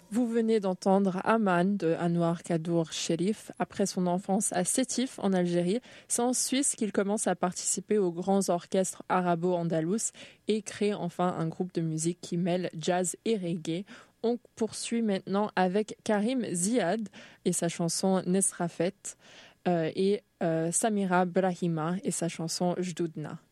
Vous venez d'entendre Aman de Anwar Kadour Cherif. Après son enfance à Sétif en Algérie, c'est en Suisse qu'il commence à participer aux grands orchestres arabo-andalous et crée enfin un groupe de musique qui mêle jazz et reggae. On poursuit maintenant avec Karim Ziad et sa chanson Nesrafet et Samira Brahima et sa chanson Jdoudna.